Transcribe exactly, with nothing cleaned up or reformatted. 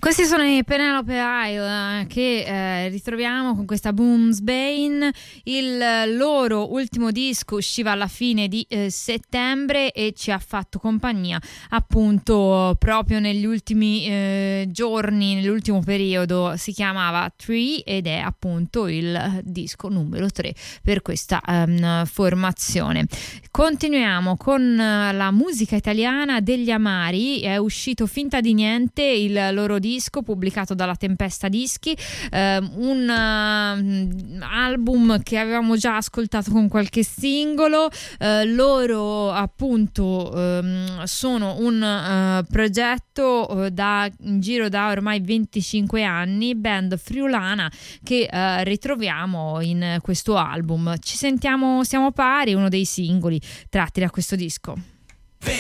Questi sono i Penelope Isle che eh, ritroviamo con questa Boomsbane. Il loro ultimo disco usciva alla fine di eh, settembre e ci ha fatto compagnia appunto proprio negli ultimi eh, giorni, nell'ultimo periodo. Si chiamava Three ed è appunto il disco numero tre per questa um, formazione. Continuiamo con la musica italiana degli Amari. È uscito Finta di Niente, il loro disco pubblicato dalla Tempesta Dischi, eh, un uh, album che avevamo già ascoltato con qualche singolo. Eh, loro appunto um, sono un uh, progetto uh, da, in giro da ormai venticinque anni, band friulana che uh, ritroviamo in questo album. Ci sentiamo, siamo pari, uno dei singoli tratti da questo disco.